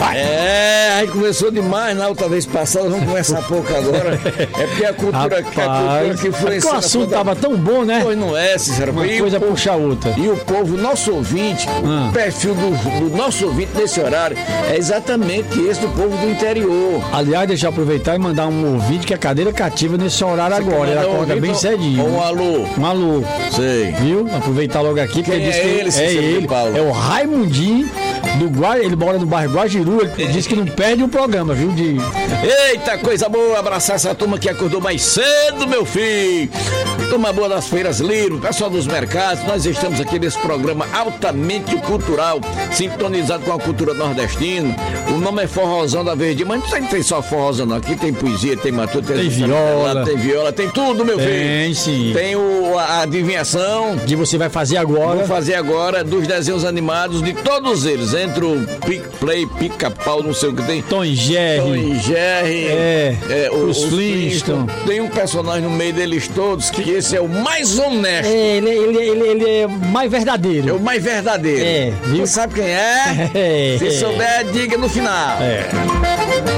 vai. A gente conversou demais na outra vez passada, vamos conversar pouco agora. É porque a cultura que influencia. O assunto tava tão bom, né? Pois não é, Cícero. Uma coisa puxa a outra. E o povo, nosso ouvinte, o perfil do nosso ouvinte nesse horário é exatamente esse do povo do interior. Aliás, deixa eu aproveitar e mandar um ouvinte que é cadeira cativa nesse horário agora. Ele acorda bem cedinho. Um alô. Um alô. Sei. Viu? Aproveitar logo aqui. Quem é ele, ele. Paulo? É o Raimundinho. Ele mora no bairro Guajiru, ele disse que não perde um programa, viu? Eita, coisa boa, abraçar essa turma que acordou mais cedo, meu filho. Turma boa das feiras livres, pessoal dos mercados, nós estamos aqui nesse programa altamente cultural, sintonizado com a cultura nordestina. O nome é Forrozão da Verde, mas não tem só forrozão não, aqui tem poesia, tem matuto, tem viola, tem tudo, meu filho. Tem sim. Tem a adivinhação. Que você vai fazer agora. Vou fazer agora dos desenhos animados, de todos eles, entre o Pica-Play, Pica-Pau, não sei o que tem. Tom e Jerry. Os Flintstones. Tem um personagem no meio deles todos que esse é o mais honesto. Ele é mais verdadeiro. É o mais verdadeiro. Viu? Você sabe quem é? Se souber, diga no final.